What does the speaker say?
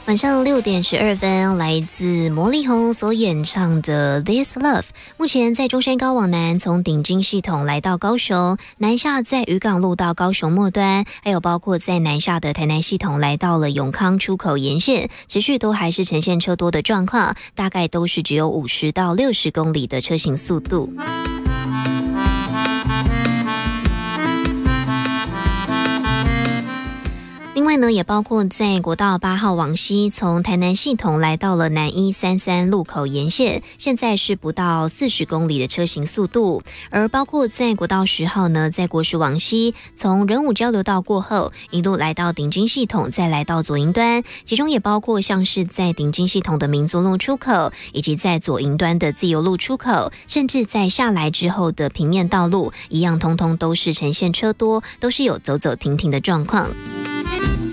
晚上6:12，来自魔力红所演唱的 This Love。目前在中山高往南，从顶金系统来到高雄，南下在渔港路到高雄末端，还有包括在南下的台南系统来到了永康出口沿线，持续都还是呈现车多的状况，大概都是只有50到60公里的车行速度。另外呢，也包括在国道8号往西，从台南系统来到了南133路口沿线，现在是不到40公里的车行速度。而包括在国道10号呢，在国十往西，从仁武交流道过后，一路来到顶金系统，再来到左营端，其中也包括像是在顶金系统的民族路出口，以及在左营端的自由路出口，甚至在下来之后的平面道路，一样通通都是呈现车多，都是有走走停停的状况。